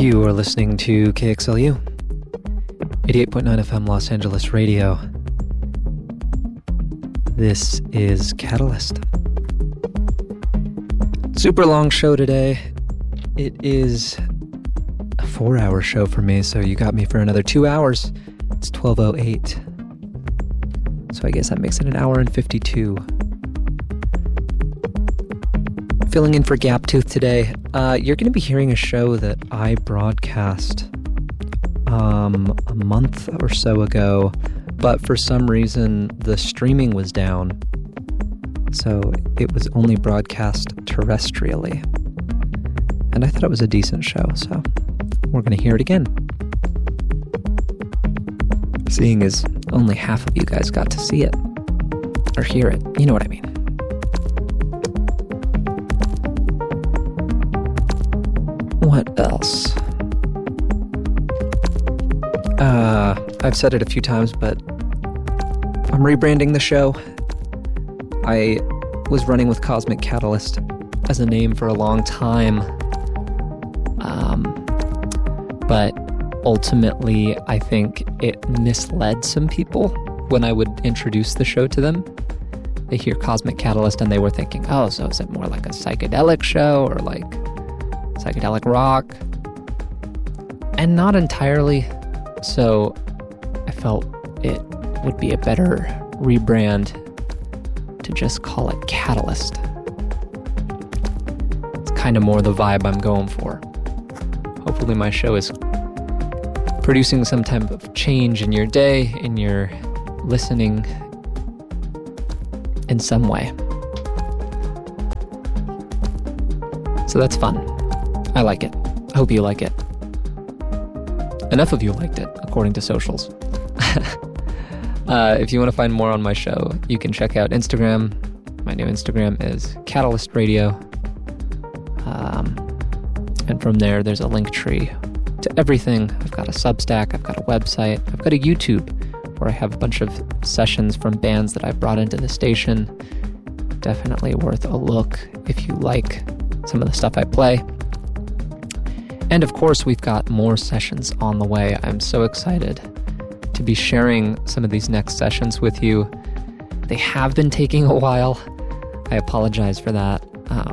You are listening to KXLU, 88.9 FM Los Angeles Radio. This is Catalyst. Super long show today. It is a 4-hour show for me, so you got me for another 2 hours. It's 12:08. So I guess that makes it an hour and 52. Filling in for Gaptooth today. You're going to be hearing a show that I broadcast a month or so ago, but for some reason the streaming was down, so it was only broadcast terrestrially. And I thought it was a decent show, so we're going to hear it again. Seeing as only half of you guys got to see it, or hear it, you know what I mean. What else? I've said it a few times, but I'm rebranding the show. I was running with Cosmic Catalyst as a name for a long time. But ultimately, I think it misled some people when I would introduce the show to them. They hear Cosmic Catalyst and they were thinking, oh, so is it more like a psychedelic show or like psychedelic rock? And not entirely. So I felt it would be a better rebrand to just call it Catalyst. It's kind of more the vibe I'm going for. Hopefully my show is producing some type of change in your day, in your listening in some way. So that's fun. I like it. I hope you like it. Enough of you liked it, according to socials. If you want to find more on my show, you can check out Instagram. My new Instagram is Catalyst Radio. And from there's a link tree to everything. I've got a Substack, I've got a website, I've got a YouTube where I have a bunch of sessions from bands that I've brought into the station. Definitely worth a look if you like some of the stuff I play. And of course, we've got more sessions on the way. I'm so excited to be sharing some of these next sessions with you. They have been taking a while. I apologize for that.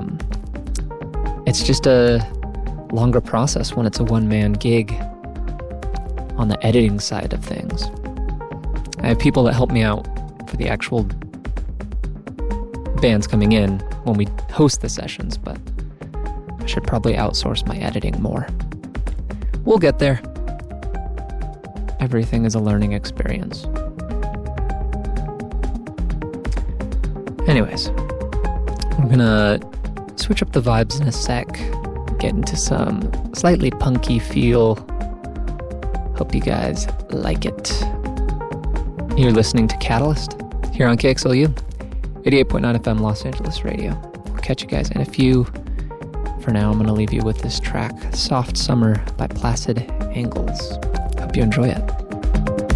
It's just a longer process when it's a one-man gig on the editing side of things. I have people that help me out for the actual bands coming in when we host the sessions, but I should probably outsource my editing more. We'll get there. Everything is a learning experience. Anyways, I'm gonna switch up the vibes in a sec, get into some slightly punky feel. Hope you guys like it. You're listening to Catalyst here on KXLU, 88.9 FM Los Angeles Radio. I'll catch you guys in a few. For now, I'm going to leave you with this track, Soft Summer by Placid Angles. Hope you enjoy it.